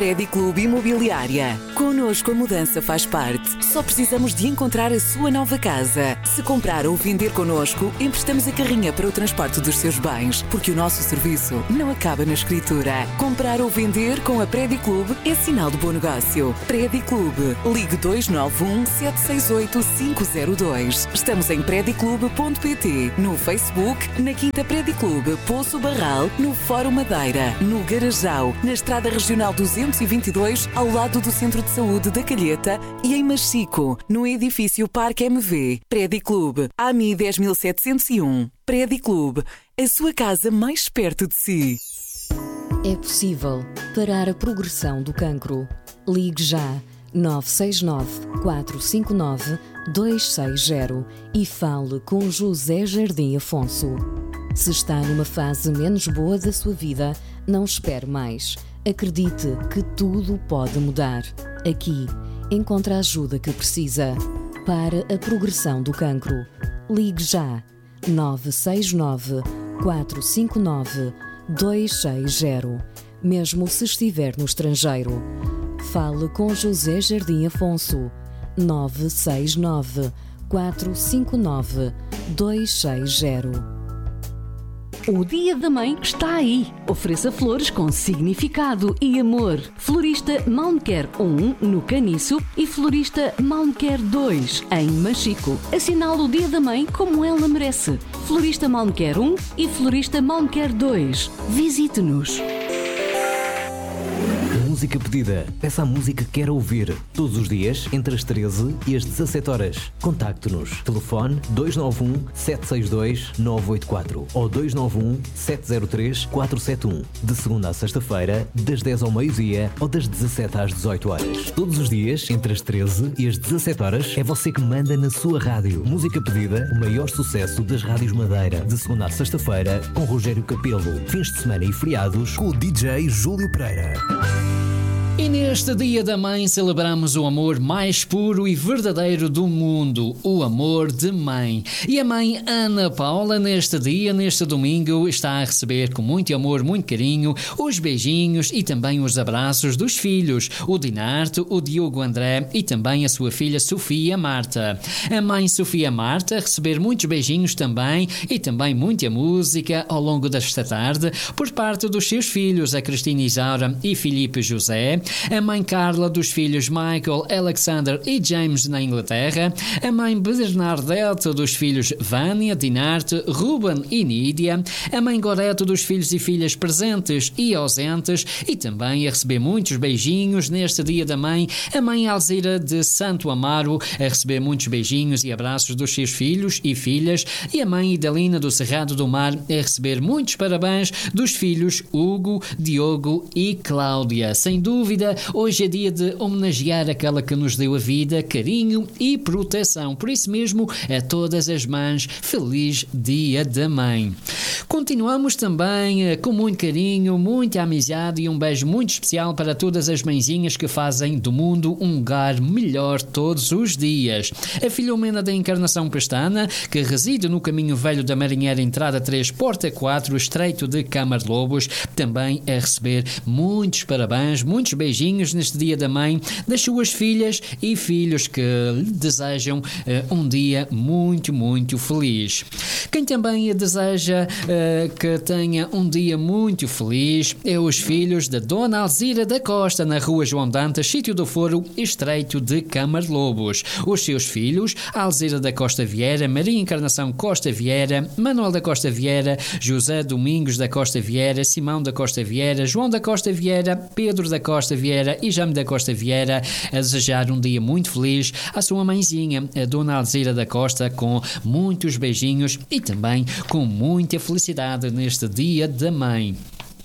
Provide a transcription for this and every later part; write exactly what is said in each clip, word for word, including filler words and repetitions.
Prédio Clube Imobiliária. Connosco a mudança faz parte. Só precisamos de encontrar a sua nova casa. Se comprar ou vender connosco, emprestamos a carrinha para o transporte dos seus bens, porque o nosso serviço não acaba na escritura. Comprar ou vender com a Prédio Clube é sinal de bom negócio. Prédio Clube. Ligue dois nove um, sete seis oito, cinco zero dois. Estamos em prédio clube ponto pt, no Facebook, na Quinta Prédio Clube, Poço Barral, no Fórum Madeira, no Garajal, na Estrada Regional duzentos e vinte e dois, ao lado do Centro de Saúde da Calheta, e em Machico, no edifício Parque M V. Prédio Clube, A M I dez mil setecentos e um. Prédio Clube, a sua casa mais perto de si. É possível parar a progressão do cancro. Ligue já nove seis nove, quatro cinco nove, dois seis zero e fale com José Jardim Afonso. Se está numa fase menos boa da sua vida, não espere mais. Acredite que tudo pode mudar. Aqui, encontra a ajuda que precisa. Para a progressão do cancro, ligue já nove seis nove, quatro cinco nove, dois seis zero. Mesmo se estiver no estrangeiro, fale com José Jardim Afonso. nove seis nove, quatro cinco nove, dois seis zero. O Dia da Mãe está aí. Ofereça flores com significado e amor. Florista Malmquer um, no Caniço, e Florista Malmquer dois, em Machico. Assinale o Dia da Mãe como ela merece. Florista Malmquer um e Florista Malmquer dois. Visite-nos. Música pedida. Peça a música que quer ouvir. Todos os dias, entre as treze e as dezassete horas. Contacte-nos. Telefone dois nove um, sete seis dois, nove oito quatro ou dois nove um, sete zero três, quatro sete um. De segunda a sexta-feira, das dez ao meio-dia ou das dezassete às dezoito horas. Todos os dias, entre as treze e as dezassete horas, é você que manda na sua rádio. Música pedida, o maior sucesso das rádios Madeira. De segunda a sexta-feira, com Rogério Capelo. Fins de semana e feriados, com o D J Júlio Pereira. E neste Dia da Mãe celebramos o amor mais puro e verdadeiro do mundo, o amor de mãe. E a mãe Ana Paula, neste dia, neste domingo, está a receber com muito amor, muito carinho, os beijinhos e também os abraços dos filhos, o Dinarto, o Diogo André e também a sua filha Sofia Marta. A mãe Sofia Marta receber muitos beijinhos também e também muita música ao longo desta tarde por parte dos seus filhos, a Cristina Isaura e Filipe José, a mãe Carla dos filhos Michael, Alexander e James na Inglaterra, a mãe Bernadette dos filhos Vânia, Dinarte, Ruben e Nídia, a mãe Goreto dos filhos e filhas presentes e ausentes e também a receber muitos beijinhos neste Dia da Mãe, a mãe Alzira de Santo Amaro a receber muitos beijinhos e abraços dos seus filhos e filhas e a mãe Idalina do Cerrado do Mar a receber muitos parabéns dos filhos Hugo, Diogo e Cláudia. Sem dúvida, hoje é dia de homenagear aquela que nos deu a vida, carinho e proteção. Por isso mesmo, a todas as mães, feliz Dia da Mãe. Continuamos também com muito carinho, muita amizade e um beijo muito especial para todas as mãezinhas que fazem do mundo um lugar melhor todos os dias. A Filomena da Encarnação Pestana, que reside no Caminho Velho da Marinheira, entrada três, porta quatro, estreito de Câmara de Lobos, também a receber muitos parabéns, muitos beijinhos neste Dia da Mãe, das suas filhas e filhos que lhe desejam uh, um dia muito, muito feliz. Quem também deseja uh, que tenha um dia muito feliz é os filhos da Dona Alzira da Costa, na Rua João Dantas, Sítio do Foro, estreito de Câmara de Lobos. Os seus filhos, Alzira da Costa Vieira, Maria Encarnação Costa Vieira, Manuel da Costa Vieira, José Domingos da Costa Vieira, Simão da Costa Vieira, João da Costa Vieira, Pedro da Costa Vieira e Jaime da Costa Vieira, a desejar um dia muito feliz à sua mãezinha, a Dona Alzira da Costa, com muitos beijinhos e também com muita felicidade neste Dia da Mãe.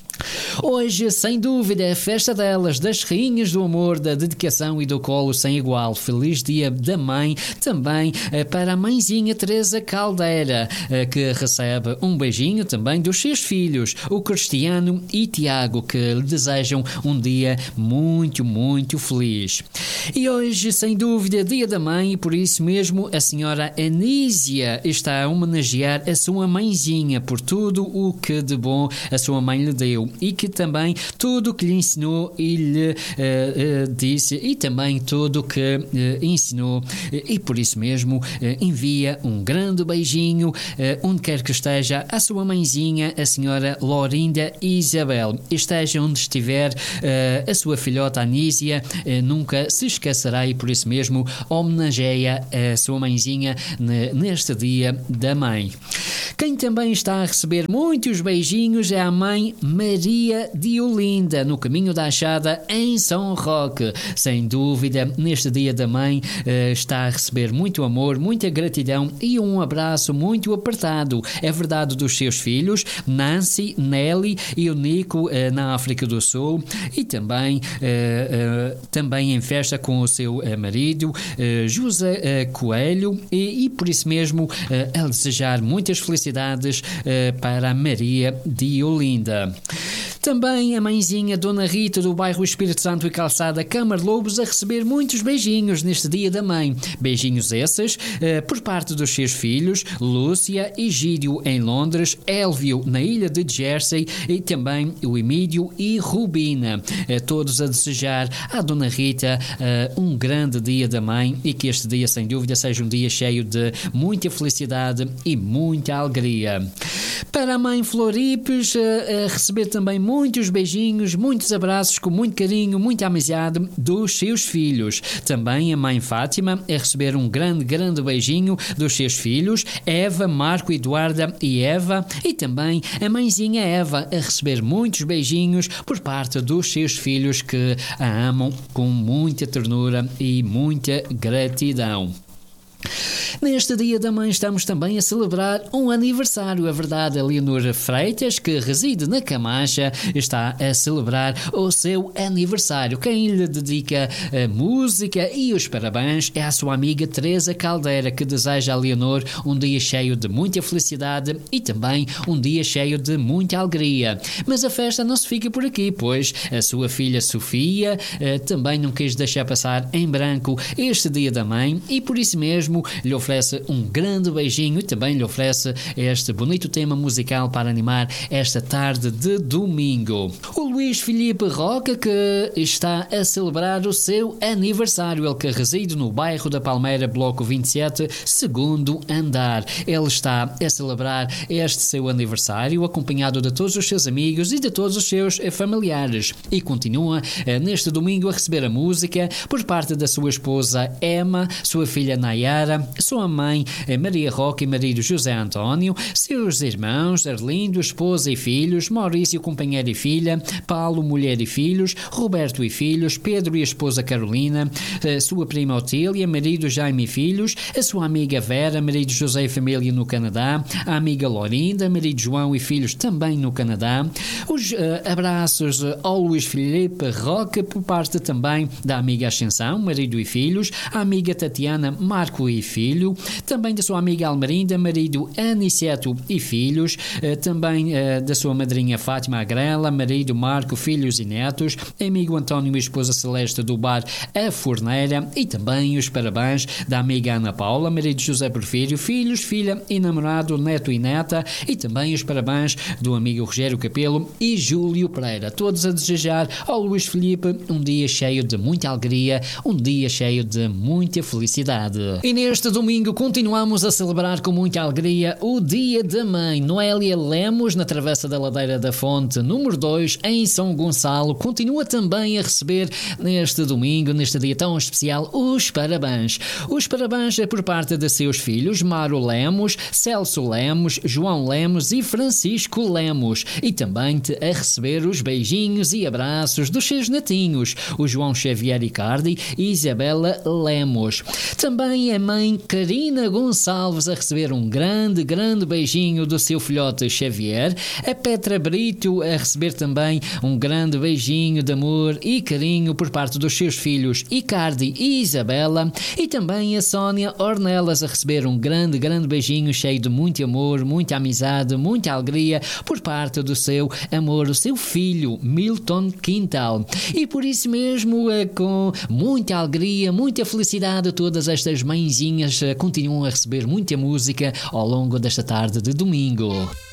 Hoje, sem dúvida, é a festa delas, das rainhas do amor, da dedicação e do colo sem igual. Feliz Dia da Mãe também para a mãezinha Teresa Caldeira, que recebe um beijinho também dos seus filhos, o Cristiano e Tiago, que lhe desejam um dia muito, muito feliz. E hoje, sem dúvida, Dia da Mãe, e por isso mesmo a senhora Anísia está a homenagear a sua mãezinha por tudo o que de bom a sua mãe lhe deu. e que também tudo o que lhe ensinou e lhe uh, uh, disse e também tudo o que uh, ensinou, e por isso mesmo uh, envia um grande beijinho uh, onde quer que esteja a sua mãezinha, a senhora Lorinda Isabel. Esteja onde estiver, uh, a sua filhota Anísia uh, nunca se esquecerá, e por isso mesmo homenageia a sua mãezinha neste dia da mãe. Quem também está a receber muitos beijinhos é a mãe Maria de Olinda, no caminho da Achada, em São Roque. Sem dúvida, neste dia da mãe está a receber muito amor, muita gratidão e um abraço muito apertado. É verdade, dos seus filhos, Nancy, Nelly e o Nico, na África do Sul, e também, também em festa com o seu marido, José Coelho, e, e por isso mesmo a desejar muitas felicidades para a Maria de Olinda. Também a mãezinha Dona Rita, do bairro Espírito Santo e Calçada Câmara Lobos, a receber muitos beijinhos neste dia da mãe. Beijinhos esses uh, por parte dos seus filhos, Lúcia e Gídio em Londres, Elvio na ilha de Jersey e também o Emílio e Rubina. Uh, todos a desejar à Dona Rita uh, um grande dia da mãe, e que este dia, sem dúvida, seja um dia cheio de muita felicidade e muita alegria. Para a mãe Floripes, uh, a receber também muitos beijinhos, muitos abraços com muito carinho, muita amizade dos seus filhos. Também a mãe Fátima a receber um grande, grande beijinho dos seus filhos, Eva, Marco, Eduarda e Eva, e também a mãezinha Eva a receber muitos beijinhos por parte dos seus filhos, que a amam com muita ternura e muita gratidão. Neste dia da mãe estamos também a celebrar um aniversário. É verdade, a Leonor Freitas, que reside na Camacha, está a celebrar o seu aniversário. Quem lhe dedica a música e os parabéns é a sua amiga Teresa Caldeira, que deseja a Leonor um dia cheio de muita felicidade e também um dia cheio de muita alegria. Mas a festa não se fica por aqui, pois a sua filha Sofia eh, também não quis deixar passar em branco este dia da mãe, e por isso mesmo lhe oferece um grande beijinho e também lhe oferece este bonito tema musical para animar esta tarde de domingo. O Luís Filipe Roca, que está a celebrar o seu aniversário, ele que reside no bairro da Palmeira, bloco vinte e sete, segundo andar. Ele está a celebrar este seu aniversário acompanhado de todos os seus amigos e de todos os seus familiares, e continua neste domingo a receber a música por parte da sua esposa Emma, sua filha Nayara, sua mãe Maria Roca e marido José António, seus irmãos Arlindo, esposa e filhos, Maurício, companheiro e filha, Paulo, mulher e filhos, Roberto e filhos, Pedro e esposa Carolina, sua prima Otília, marido Jaime e filhos, a sua amiga Vera, marido José e família no Canadá, a amiga Lorinda, marido João e filhos também no Canadá. Os uh, abraços ao Luís Filipe Roca por parte também da amiga Ascensão, marido e filhos, a amiga Tatiana, Marco e filho, também da sua amiga Almerinda, marido Aniceto e filhos, uh, também uh, da sua madrinha Fátima Agrela, marido Marco, filhos e netos, amigo António e esposa Celeste do bar A Forneira, e também os parabéns da amiga Ana Paula, marido José Porfírio, filhos, filha e namorado, neto e neta, e também os parabéns do amigo Rogério Capelo e Júlio Pereira, todos a desejar ao Luís Filipe um dia cheio de muita alegria, um dia cheio de muita felicidade. E neste domingo continuamos a celebrar com muita alegria o Dia da Mãe. Noélia Lemos, na Travessa da Ladeira da Fonte, número dois, em São Gonçalo, continua também a receber neste domingo, neste dia tão especial, os parabéns. Os parabéns é por parte de seus filhos, Mário Lemos, Celso Lemos, João Lemos e Francisco Lemos, e também a receber os beijinhos e abraços dos seus netinhos, o João Xavier Icardi e Isabela Lemos. Também a mãe Karina Gonçalves a receber um grande, grande beijinho do seu filhote Xavier, a Petra Brito a receber também um grande beijinho de amor e carinho por parte dos seus filhos Icardi e Isabela, e também a Sónia Ornelas a receber um grande, grande beijinho cheio de muito amor, muita amizade, muita alegria por parte do seu amor, o seu filho Milton Quintal. E por isso mesmo, com muita alegria, muita felicidade, todas estas mãezinhas continuam a receber muita música ao longo desta tarde de domingo.